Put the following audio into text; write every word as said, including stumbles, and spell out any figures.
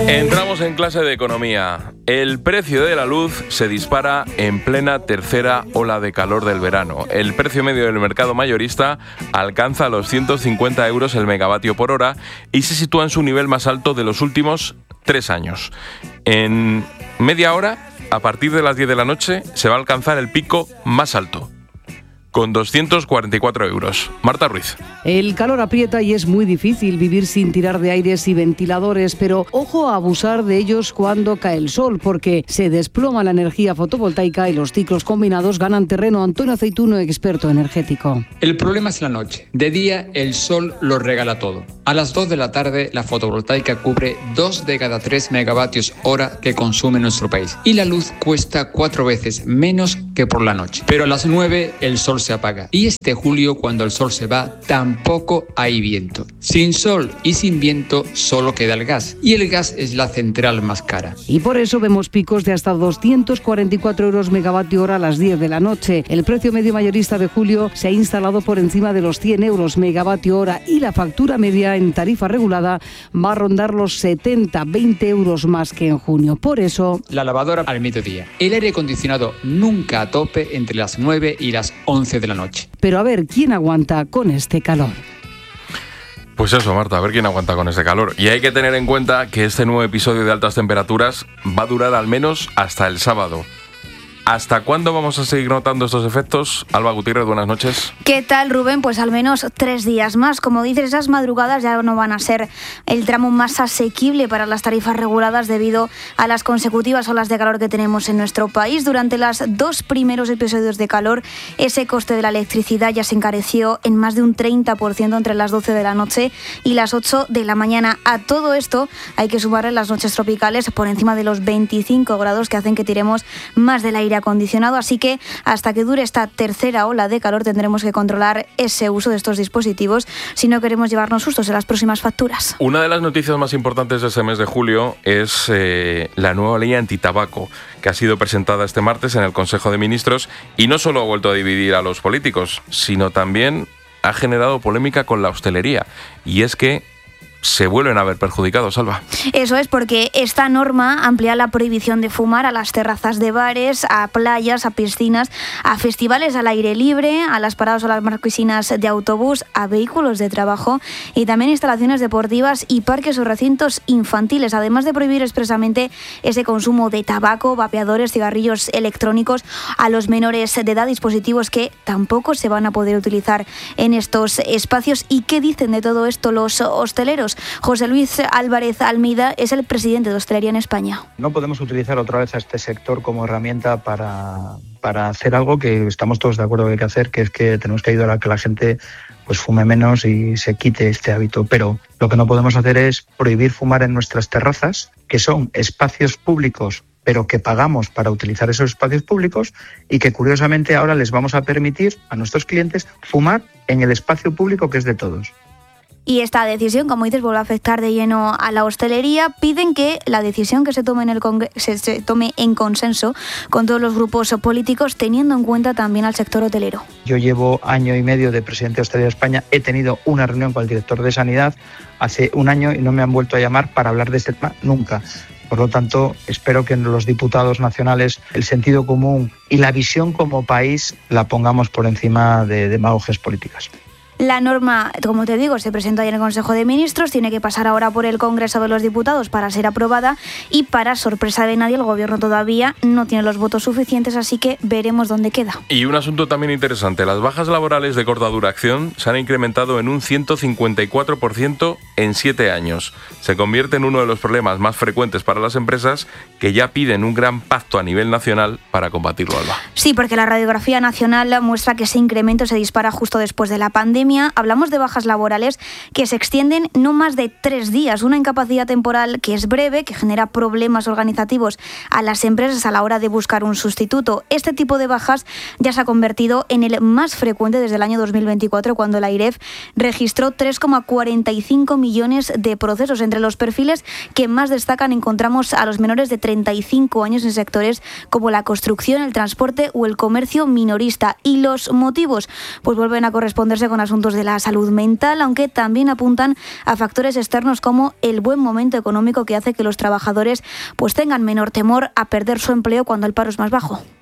Entramos en clase de economía. El precio de la luz se dispara en plena tercera ola de calor del verano. El precio medio del mercado mayorista alcanza los ciento cincuenta euros el megavatio por hora y se sitúa en su nivel más alto de los últimos tres años. En media hora, a partir de las diez de la noche, se va a alcanzar el pico más alto, con doscientos cuarenta y cuatro euros. Marta Ruiz. El calor aprieta y es muy difícil vivir sin tirar de aires y ventiladores, pero ojo a abusar de ellos cuando cae el sol, porque se desploma la energía fotovoltaica y los ciclos combinados ganan terreno. Antonio Aceituno, experto energético. El problema es la noche. De día el sol lo regala todo. A las dos de la tarde la fotovoltaica cubre dos de cada tres megavatios hora que consume nuestro país. Y la luz cuesta cuatro veces menos que por la noche. Pero a las nueve el sol se se apaga. Y este julio, cuando el sol se va, tampoco hay viento. Sin sol y sin viento solo queda el gas. Y el gas es la central más cara. Y por eso vemos picos de hasta doscientos cuarenta y cuatro euros megavatio hora a las diez de la noche. El precio medio mayorista de julio se ha instalado por encima de los cien euros megavatio hora y la factura media en tarifa regulada va a rondar los setenta, veinte euros más que en junio. Por eso, la lavadora al mediodía. El aire acondicionado nunca a tope entre las nueve y las once de la noche. Pero a ver, ¿quién aguanta con este calor? Pues eso, Marta, a ver quién aguanta con este calor. Y hay que tener en cuenta que este nuevo episodio de altas temperaturas va a durar al menos hasta el sábado. ¿Hasta cuándo vamos a seguir notando estos efectos? Alba Gutiérrez, buenas noches. ¿Qué tal, Rubén? Pues al menos tres días más. Como dices, esas madrugadas ya no van a ser el tramo más asequible para las tarifas reguladas debido a las consecutivas olas de calor que tenemos en nuestro país. Durante los dos primeros episodios de calor, ese coste de la electricidad ya se encareció en más de un treinta por ciento entre las doce de la noche y las ocho de la mañana. A todo esto hay que sumarle las noches tropicales por encima de los veinticinco grados que hacen que tiremos más del aire acondicionado, así que hasta que dure esta tercera ola de calor tendremos que controlar ese uso de estos dispositivos si no queremos llevarnos sustos en las próximas facturas. Una de las noticias más importantes de este mes de julio es eh, la nueva ley antitabaco que ha sido presentada este martes en el Consejo de Ministros y no solo ha vuelto a dividir a los políticos, sino también ha generado polémica con la hostelería, y es que se vuelven a ver perjudicados, Salva. Eso es, porque esta norma amplía la prohibición de fumar a las terrazas de bares, a playas, a piscinas, a festivales al aire libre, a las paradas o las marquesinas de autobús, a vehículos de trabajo y también instalaciones deportivas y parques o recintos infantiles, además de prohibir expresamente ese consumo de tabaco, vapeadores, cigarrillos electrónicos a los menores de edad, dispositivos que tampoco se van a poder utilizar en estos espacios. ¿Y qué dicen de todo esto los hosteleros? José Luis Álvarez Almeida es el presidente de Hostelería en España. No podemos utilizar otra vez a este sector como herramienta para, para hacer algo que estamos todos de acuerdo que hay que hacer, que es que tenemos que ayudar a que la gente pues fume menos y se quite este hábito. Pero lo que no podemos hacer es prohibir fumar en nuestras terrazas, que son espacios públicos, pero que pagamos para utilizar esos espacios públicos y que curiosamente ahora les vamos a permitir a nuestros clientes fumar en el espacio público que es de todos. Y esta decisión, como dices, vuelve a afectar de lleno a la hostelería. Piden que la decisión que se tome en el Congreso se, se tome en consenso con todos los grupos políticos, teniendo en cuenta también al sector hotelero. Yo llevo año y medio de presidente de Hostelería de España. He tenido una reunión con el director de Sanidad hace un año y no me han vuelto a llamar para hablar de este tema nunca. Por lo tanto, espero que en los diputados nacionales el sentido común y la visión como país la pongamos por encima de demagogias políticas. La norma, como te digo, se presentó ayer en el Consejo de Ministros, tiene que pasar ahora por el Congreso de los Diputados para ser aprobada y, para sorpresa de nadie, el Gobierno todavía no tiene los votos suficientes, así que veremos dónde queda. Y un asunto también interesante, las bajas laborales de corta duración se han incrementado en un ciento cincuenta y cuatro por ciento en siete años. Se convierte en uno de los problemas más frecuentes para las empresas, que ya piden un gran pacto a nivel nacional para combatirlo, Alba. Sí, porque la radiografía nacional muestra que ese incremento se dispara justo después de la pandemia. Hablamos de bajas laborales que se extienden no más de tres días, una incapacidad temporal que es breve, que genera problemas organizativos a las empresas a la hora de buscar un sustituto. Este tipo de bajas ya se ha convertido en el más frecuente desde el año dos mil veinticuatro, cuando la AIREF registró tres coma cuarenta y cinco millones de procesos. Entre los perfiles que más destacan encontramos a los menores de treinta y cinco años en sectores como la construcción, el transporte o el comercio minorista. ¿Y los motivos? Pues vuelven a corresponderse con asuntos asuntos de la salud mental, aunque también apuntan a factores externos como el buen momento económico que hace que los trabajadores pues tengan menor temor a perder su empleo cuando el paro es más bajo.